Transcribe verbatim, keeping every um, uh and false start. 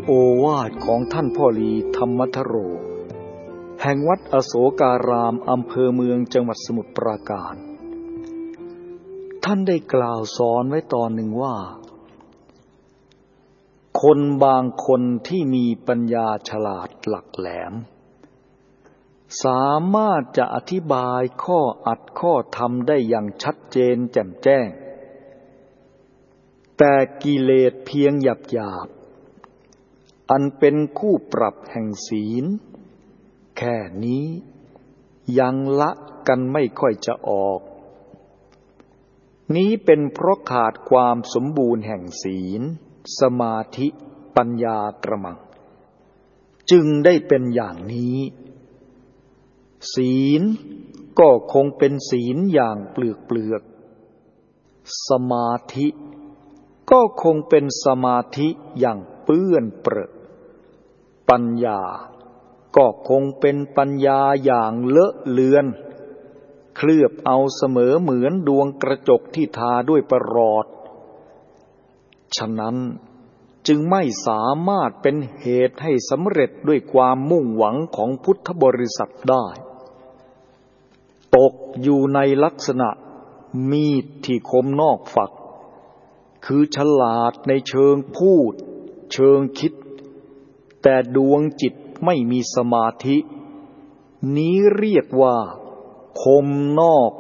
โอวาทของท่านพ่อลีธรรมทโรแห่งวัดอโศการามอำเภอเมืองจังหวัดสมุทรปราการท่านได้กล่าวสอนไว้ตอนหนึ่งว่าคนบางคนที่มีปัญญาฉลาดหลักแหลมสามารถจะอธิบายข้ออัดข้อธรรมได้อย่างชัดเจนแจ่มแจ้งแต่กิเลสเพียงหยาบๆอันเป็นคู่ปรับแห่งศีลแค่นี้ยังละกันไม่ค่อยจะออกนี้เป็นเพราะขาดความสมบูรณ์แห่งศีลสมาธิปัญญากระมังจึงได้เป็นอย่างนี้ศีลก็คงเป็นศีลอย่างเปลือกเปลือกสมาธิก็คงเป็นสมาธิอย่างเปื้อนเปรอะปัญญาก็คงเป็นปัญญาอย่างเลอะเลือนเคลือบเอาเสมอเหมือนดวงกระจกที่ทาด้วยประหลอดฉะนั้นจึงไม่สามารถเป็นเหตุให้สำเร็จด้วยความมุ่งหวังของพุทธบริษัทได้ตกอยู่ในลักษณะมีดที่คมนอกฝักคือฉลาดในเชิงพูดเชิงคิดแต่ดวงจิตไม่มีสมาธินี้เรียกว่าคมนอก